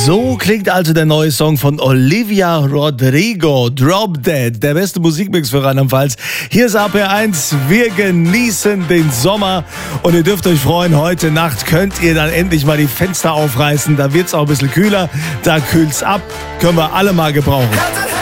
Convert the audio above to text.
So klingt also der neue Song von Olivia Rodrigo, Drop Dead, der beste Musikmix für Rheinland-Pfalz. Hier ist AP1, wir genießen den Sommer und ihr dürft euch freuen, heute Nacht könnt ihr dann endlich mal die Fenster aufreißen, da wird es auch ein bisschen kühler, da kühlt's ab, können wir alle mal gebrauchen.